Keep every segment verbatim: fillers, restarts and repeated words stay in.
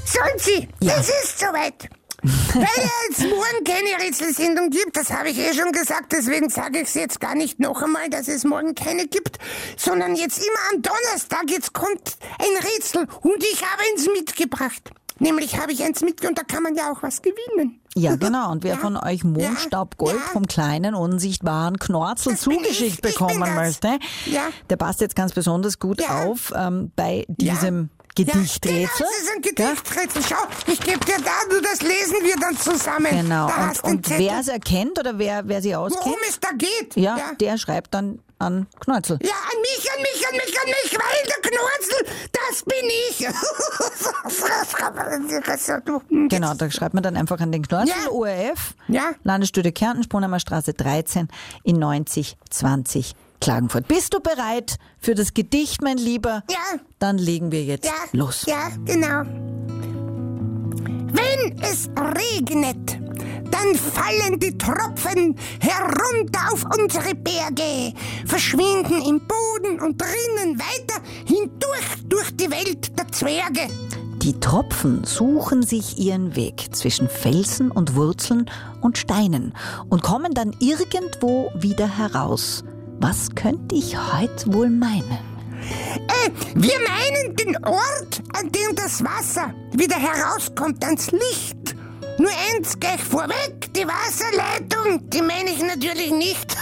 Solzi, Ja. es ist soweit. Weil es morgen keine Rätselsendung gibt, das habe ich eh schon gesagt, deswegen sage ich es jetzt gar nicht noch einmal, dass es morgen keine gibt, sondern jetzt immer am Donnerstag, jetzt kommt ein Rätsel und ich habe eins mitgebracht. Nämlich habe ich eins mitgebracht und da kann man ja auch was gewinnen. Ja, genau. Und wer Ja. von euch Mondstaubgold Ja. vom kleinen, unsichtbaren Knorzel Das bin zugeschickt ich. Ich bin bekommen das. möchte, Ja. der passt jetzt ganz besonders gut Ja. auf ähm, bei diesem Gedichträtsel. Ja, genau, es ist ein Gedichträtsel. Schau, ich gebe dir da, du, das lesen wir dann zusammen. Genau. Da Und, hast du einen und Zettel. wer es erkennt oder wer, wer sie auskennt, Worum es da geht. ja, ja. der schreibt dann an Knorzel. Ja, an mich, an mich, an mich, an mich, weil der Knorzel, das bin ich. Genau, da schreibt man dann einfach an den Knorzel, Ja. O R F, Ja. Landesstudie Kärnten, Sponheimer Straße dreizehn in neunzig zwanzig Klagenfurt. Bist du bereit für das Gedicht, mein Lieber? Ja. Dann legen wir jetzt Ja, los. ja, genau. Wenn es regnet, dann fallen die Tropfen herunter auf unsere Berge, verschwinden im Boden und rinnen weiter hindurch durch die Welt der Zwerge. Die Tropfen suchen sich ihren Weg zwischen Felsen und Wurzeln und Steinen und kommen dann irgendwo wieder heraus. Was könnte ich heute wohl meinen? Äh, wir meinen den Ort, an dem das Wasser wieder herauskommt ans Licht. Nur eins gleich vorweg, die Wasserleitung, die meine ich natürlich nicht.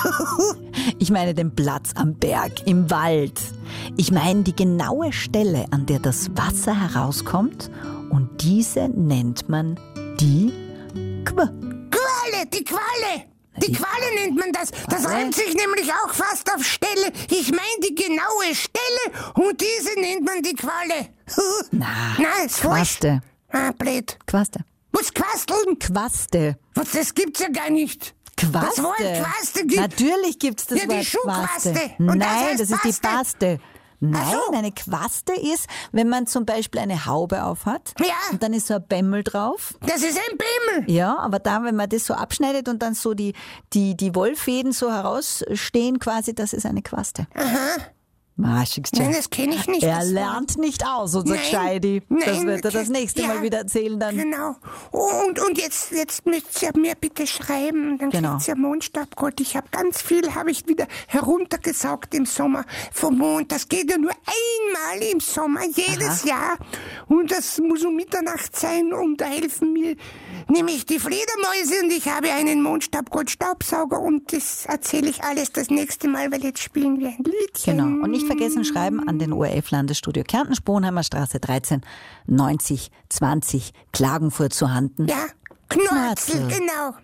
Ich meine den Platz am Berg, im Wald. Ich meine die genaue Stelle, an der das Wasser herauskommt, und diese nennt man die Qu. Qualle, die Qualle. Die Die- Qualle nennt man das. Das Qualle? reimt sich nämlich auch fast auf Stelle. Ich meine die genaue Stelle und diese nennt man die Qualle. Na, Nein, ist falsch. Quaste. Ah, blöd. Quaste. Was quasteln? Quaste. Was, das gibt's ja gar nicht. Quaste. Das Wort Quaste gibt. Natürlich gibt's das Ja, die Wort Schuhquaste. Quaste. Und das Nein, heißt das ist die Paste. Paste. Nein, Ach so. eine Quaste ist, wenn man zum Beispiel eine Haube aufhat Ja. und dann ist so ein Bämmel drauf. Das ist ein Bimmel. Ja, aber da, wenn man das so abschneidet und dann so die, die, die Wollfäden so herausstehen quasi, das ist eine Quaste. Aha. Ah, schickst du. Nein, das kenne ich nicht. Er das lernt nicht aus, unser Nein, Gescheidi. Das nein, wird er das nächste ja, Mal wieder erzählen dann. Genau. Und, und jetzt, jetzt müsst ihr mir bitte schreiben, dann Genau. kriegt ihr Mondstaubgold. Ich habe ganz viel, habe ich wieder heruntergesaugt im Sommer vom Mond. Das geht ja nur einmal im Sommer, jedes Jahr. Und das muss um Mitternacht sein und da helfen mir nämlich die Fledermäuse und ich habe einen Mondstaubgold-Staubsauger und das erzähle ich alles das nächste Mal, weil jetzt spielen wir ein Liedchen. Genau. Und nicht vergessen, schreiben an den O R F Landesstudio Kärnten, Sponheimer Straße dreizehn, neunzig zwanzig, Klagenfurt zu Handen. Ja, Knorzel, Knorzel. genau.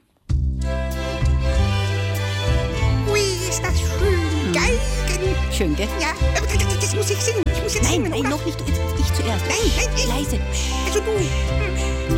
Ui, ist das schön. Geigen. Schön, gell? Ja, aber das, das muss ich singen. Ich muss jetzt Nein, singen. nein, oder? noch nicht. Ich zuerst. Nein, nein, ich. Leise. Also du.